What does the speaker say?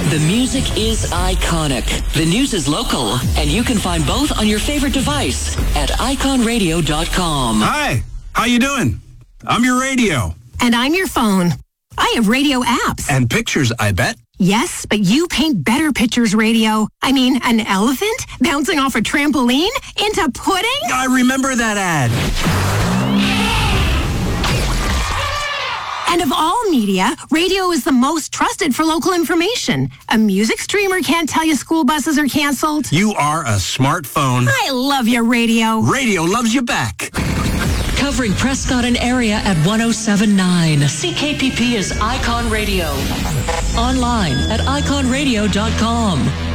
The music is iconic. The news is local. And you can find both on your favorite device at iconradio.com. Hi, how you doing? I'm your radio. And I'm your phone. I have radio apps. And pictures, I bet. Yes, but you paint better pictures, radio. I mean, an elephant bouncing off a trampoline into pudding? I remember that ad. And of all media, radio is the most trusted for local information. A music streamer can't tell you school buses are canceled. You are a smartphone. I love your radio. Radio loves you back. Covering Prescott and area at 107.9. CKPP is Icon Radio. Online at iconradio.com.